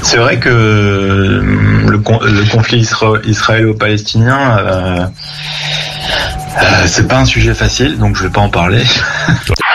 C'est vrai que le conflit israélo-palestinien, c'est pas un sujet facile, donc je vais pas en parler.